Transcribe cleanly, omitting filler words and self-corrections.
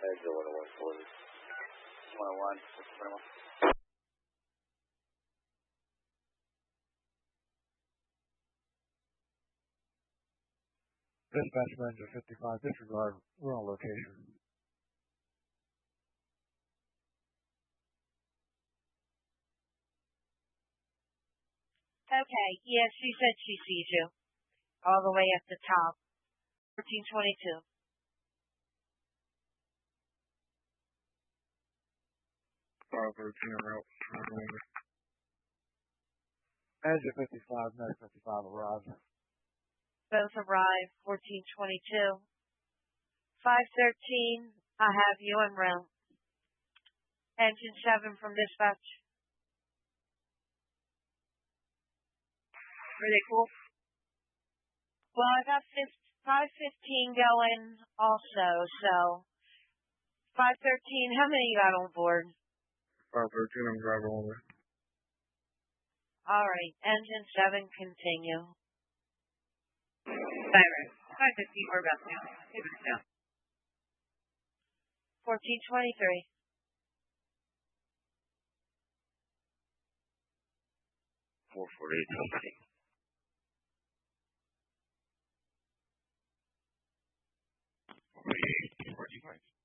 Exit 101, 101, 101. Dispatch manager 55, disregard, we're on location. Okay, yes, she said she sees you. All the way at the top. 1422. Manager 55, Nurse 55 arrived. Both arrived, 1422. 513, I have you en route. Engine 7 from dispatch. Are they cool? Well, I got 515 going also, so 513, how many you got on board? 513, I'm driving over. All right, engine 7, continue. Siren. 515, we're about now. Give us down. 1423. 448 company. 48, 45.